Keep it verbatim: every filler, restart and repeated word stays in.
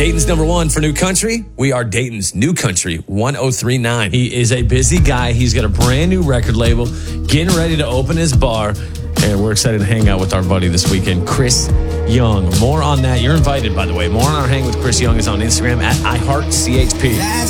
Dayton's number one for new country. We are Dayton's new country, one oh three point nine. He is a busy guy. He's got a brand new record label, getting ready to open his bar. And we're excited to hang out with our buddy this weekend, Chris Young. More on that. You're invited, by the way. More on our hang with Chris Young is on Instagram at I Heart C H P.